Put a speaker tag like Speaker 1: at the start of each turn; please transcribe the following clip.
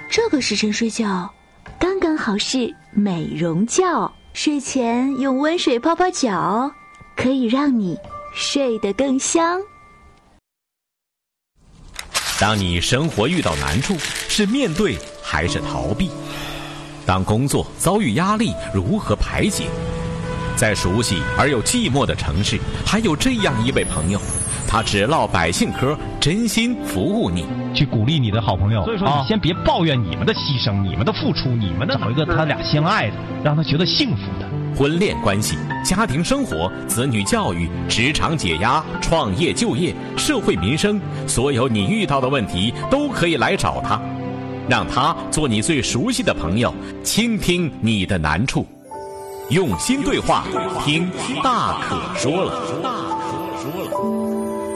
Speaker 1: 这个时辰睡觉，刚刚好是美容觉。睡前用温水泡泡脚，可以让你睡得更香。
Speaker 2: 当你生活遇到难处，是面对还是逃避？当工作遭遇压力，如何排解？在熟悉而又寂寞的城市，还有这样一位朋友，他只唠百姓嗑，真心服务你，
Speaker 3: 去鼓励你的好朋友。所以说，你先别抱怨你们的牺牲、你们的付出、你们的找一个他俩相爱的，让他觉得幸福的。
Speaker 2: 婚恋关系、家庭生活、子女教育、职场解压、创业就业、社会民生，所有你遇到的问题都可以来找他，让他做你最熟悉的朋友，倾听你的难处，用心对话，听大可说了。